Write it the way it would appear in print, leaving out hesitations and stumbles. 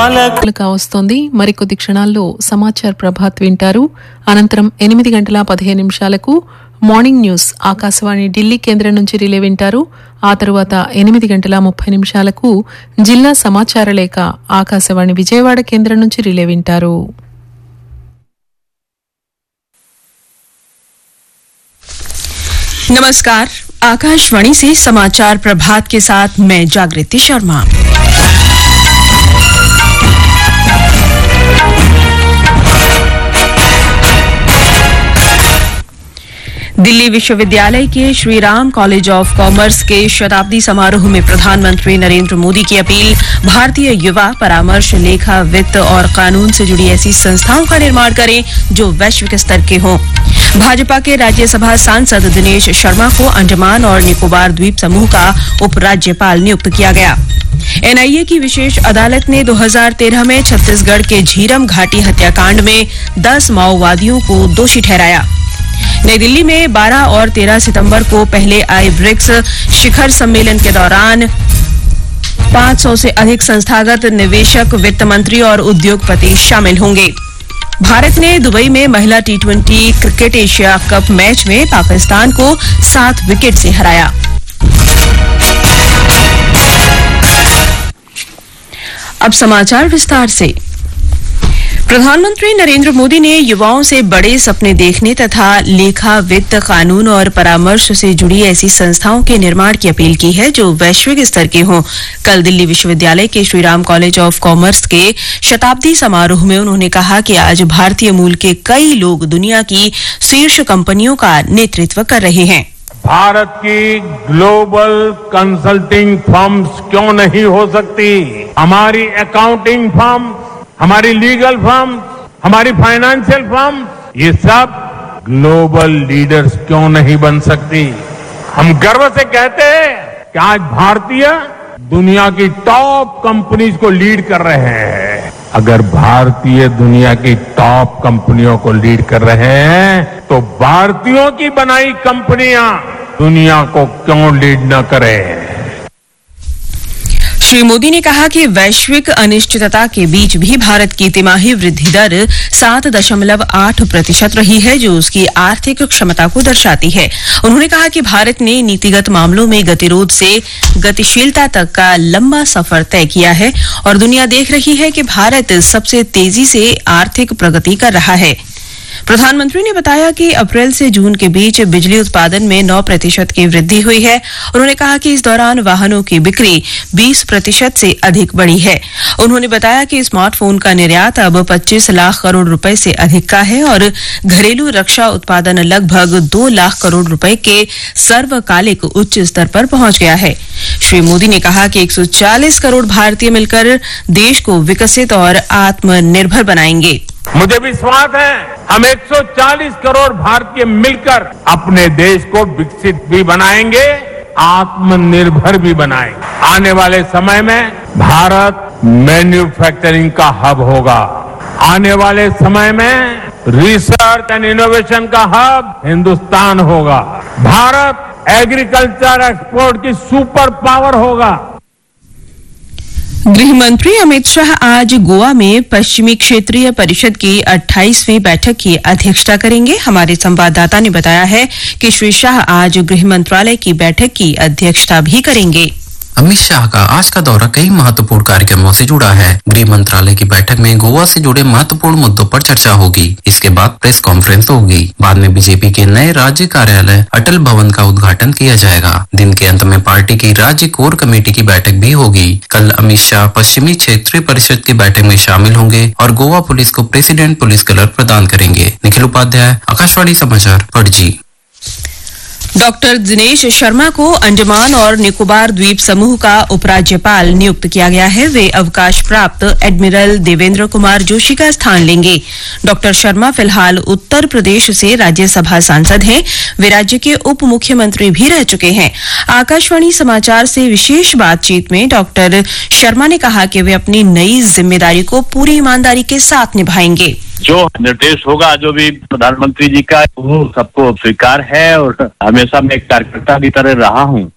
వస్తోంది. మరికొద్ది క్షణాల్లో సమాచార ప్రభాత్ వింటారు. అనంతరం 8:15 మార్నింగ్ న్యూస్ ఆకాశవాణి ఢిల్లీ కేంద్రం నుంచి రిలే వింటారు. ఆ తరువాత 8:30 జిల్లా సమాచార లేఖ ఆకాశవాణి విజయవాడ కేంద్రం నుంచి రిలే వింటారు. नमस्कार, आकाशवाणी से समाचार प्रभात के साथ मैं जागृति शर्मा। दिल्ली विश्वविद्यालय के Shri Ram college of commerce के शताब्दी समारोह में प्रधानमंत्री नरेंद्र मोदी की अपील, भारतीय युवा परामर्श, लेखा, वित्त और कानून से जुड़ी ऐसी संस्थाओं का निर्माण करें जो वैश्विक स्तर के हों। भाजपा के राज्यसभा सांसद दिनेश शर्मा को अंडमान और निकोबार द्वीप समूह का उपराज्यपाल नियुक्त किया गया। एनआईए की विशेष अदालत ने 2013 में छत्तीसगढ़ के झीरम घाटी हत्याकांड में 10 माओवादियों को दोषी ठहराया। नई दिल्ली में 12 और 13 सितंबर को पहले आए ब्रिक्स शिखर सम्मेलन के दौरान 500 से अधिक संस्थागत निवेशक, वित्त मंत्री और उद्योगपति शामिल होंगे। भारत ने दुबई में महिला T20 cricket Asia cup match में पाकिस्तान को 7 विकेट से हराया। अब समाचार विस्तार से। प्रधानमंत्री नरेंद्र मोदी ने युवाओं से बड़े सपने देखने तथा लेखा, वित्त, कानून और परामर्श से जुड़ी ऐसी संस्थाओं के निर्माण की अपील की है जो वैश्विक स्तर के हों। कल दिल्ली विश्वविद्यालय के Shri Ram college of commerce के शताब्दी समारोह में उन्होंने कहा कि आज भारतीय मूल के कई लोग दुनिया की शीर्ष कंपनियों का नेतृत्व कर रहे हैं। भारत की ग्लोबल कंसल्टिंग फर्म्स क्यों नहीं हो सकती? हमारी अकाउंटिंग फर्म, हमारी लीगल फर्म, हमारी फाइनेंशियल फर्म, ये सब ग्लोबल लीडर्स क्यों नहीं बन सकती? हम गर्व से कहते हैं कि आज भारतीय दुनिया की टॉप कंपनीज को लीड कर रहे हैं। अगर भारतीय दुनिया की टॉप कंपनियों को लीड कर रहे हैं तो भारतीयों की बनाई कंपनियां दुनिया को क्यों लीड न करें? श्री मोदी ने कहा कि वैश्विक अनिश्चितता के बीच भी भारत की तिमाही वृद्धि दर 7.8% रही है, जो उसकी आर्थिक क्षमता को दर्शाती है। उन्होंने कहा कि भारत ने नीतिगत मामलों में गतिरोध से गतिशीलता तक का लंबा सफर तय किया है और दुनिया देख रही है कि भारत सबसे तेजी से आर्थिक प्रगति कर रहा है। प्रधानमंत्री ने बताया कि अप्रैल से जून के बीच बिजली उत्पादन में 9% की वृद्धि हुई है। उन्होंने कहा कि इस दौरान वाहनों की बिक्री 20% से अधिक बढ़ी है। उन्होंने बताया कि स्मार्टफोन का निर्यात अब 25 लाख करोड़ रुपए से अधिक का है और घरेलू रक्षा उत्पादन लगभग 2 लाख करोड़ रुपए के सर्वकालिक उच्च स्तर पर पहुंच गया है। श्री मोदी ने कहा कि 140 करोड़ भारतीय मिलकर देश को विकसित और आत्मनिर्भर बनाएंगे। मुझे विश्वास है हम 140 करोड़ भारतीय मिलकर अपने देश को विकसित भी बनाएंगे, आत्मनिर्भर भी बनाएंगे। आने वाले समय में भारत मैन्युफैक्चरिंग का हब होगा। आने वाले समय में रिसर्च एंड इनोवेशन का हब हिंदुस्तान होगा। भारत एग्रीकल्चर एक्सपोर्ट की सुपर पावर होगा। गृह मंत्री अमित शाह आज गोवा में पश्चिमी क्षेत्रीय परिषद की 28वीं बैठक की अध्यक्षता करेंगे। हमारे संवाददाता ने बताया है कि श्री शाह आज गृह मंत्रालय की बैठक की अध्यक्षता भी करेंगे। अमित शाह का आज का दौरा कई महत्वपूर्ण कार्यक्रमों से जुड़ा है। गृह मंत्रालय की बैठक में गोवा से जुड़े महत्वपूर्ण मुद्दों पर चर्चा होगी। इसके बाद प्रेस कॉन्फ्रेंस होगी। बाद में बीजेपी के नए राज्य कार्यालय अटल भवन का उद्घाटन किया जाएगा। दिन के अंत में पार्टी की राज्य कोर कमेटी की बैठक भी होगी। कल अमित शाह पश्चिमी क्षेत्रीय परिषद की बैठक में शामिल होंगे और गोवा पुलिस को प्रेसिडेंट पुलिस कलर प्रदान करेंगे। निखिल उपाध्याय, आकाशवाणी समाचार, पणजी। डॉक्टर दिनेश शर्मा को अंडमान और निकोबार द्वीप समूह का उपराज्यपाल नियुक्त किया गया है। वे अवकाश प्राप्त एडमिरल देवेंद्र कुमार जोशी का स्थान लेंगे। डॉक्टर शर्मा फिलहाल उत्तर प्रदेश से राज्यसभा सांसद हैं। वे राज्य के उप मुख्यमंत्री भी रह चुके हैं। आकाशवाणी समाचार से विशेष बातचीत में डॉक्टर शर्मा ने कहा कि वे अपनी नई जिम्मेदारी को पूरी ईमानदारी के साथ निभाएंगे। जो निर्देश होगा, जो भी प्रधानमंत्री जी का, वो सबको स्वीकार है और हमेशा मैं एक कार्यकर्ता की तरह रहा हूँ।